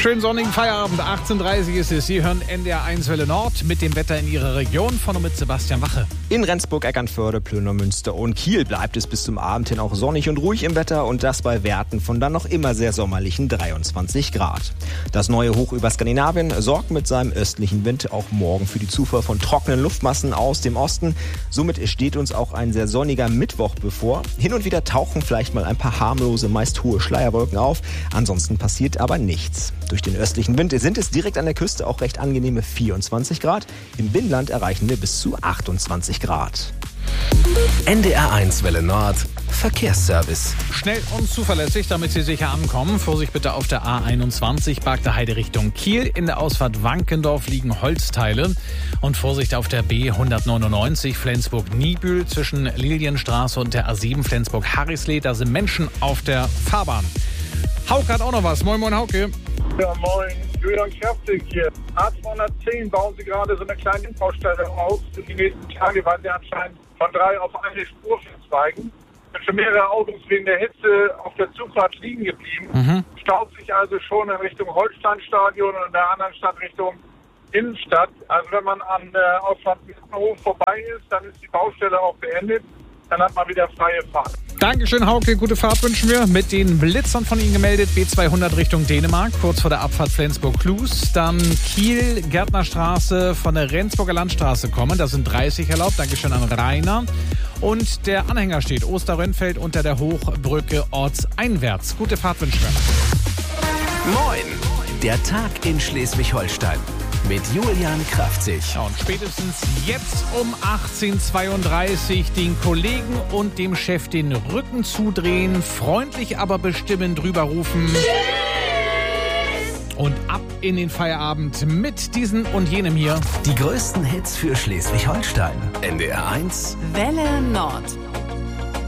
Schönen sonnigen Feierabend, 18:30 ist es. Sie hören NDR1 Welle Nord mit dem Wetter in Ihrer Region, von und mit Sebastian Wache. In Rendsburg, Eckernförde, Plöner, Münster und Kiel bleibt es bis zum Abend hin auch sonnig und ruhig im Wetter und das bei Werten von dann noch immer sehr sommerlichen 23 Grad. Das neue Hoch über Skandinavien sorgt mit seinem östlichen Wind auch morgen für die Zufuhr von trockenen Luftmassen aus dem Osten. Somit steht uns auch ein sehr sonniger Mittwoch bevor. Hin und wieder tauchen vielleicht mal ein paar harmlose, meist hohe Schleierwolken auf. Ansonsten passiert aber nichts. Durch den östlichen Wind sind es direkt an der Küste auch recht angenehme 24 Grad. Im Binnenland erreichen wir bis zu 28 Grad. NDR1 Welle Nord Verkehrsservice. Schnell und zuverlässig, damit Sie sicher ankommen. Vorsicht bitte auf der A21 Bagder Heide Richtung Kiel. In der Ausfahrt Wankendorf liegen Holzteile. Und Vorsicht auf der B199 Flensburg-Niebühl zwischen Lilienstraße und der A7 Flensburg-Harrisley. Da sind Menschen auf der Fahrbahn. Hauke hat auch noch was. Moin, moin, Hauke. Ja, moin. Julian Kraftig hier. A210 bauen sie gerade so eine kleine Baustelle aus. Für die nächsten Tage, weil sie anscheinend von 3 auf eine Spur verzweigen. Sind schon mehrere Autos wegen der Hitze auf der Zufahrt liegen geblieben. Staut sich also schon in Richtung Holsteinstadion und in der anderen Stadt Richtung Innenstadt. Also wenn man an der Ausfahrt Hof vorbei ist, dann ist die Baustelle auch beendet. Dann hat man wieder freie Fahrt. Dankeschön, Hauke. Gute Fahrt wünschen wir. Mit den Blitzern von Ihnen gemeldet. B200 Richtung Dänemark, kurz vor der Abfahrt Flensburg-Klus. Dann Kiel, Gärtnerstraße von der Rendsburger Landstraße kommen. Da sind 30 erlaubt. Dankeschön an Rainer. Und der Anhänger steht Osterrönfeld unter der Hochbrücke ortseinwärts. Gute Fahrt wünschen wir. Moin! Der Tag in Schleswig-Holstein mit Julian Kraftig. Ja, und spätestens jetzt um 18:32 den Kollegen und dem Chef den Rücken zudrehen, freundlich aber bestimmend drüber rufen. Und ab in den Feierabend mit diesem und jenem hier. Die größten Hits für Schleswig-Holstein. NDR1 Welle Nord.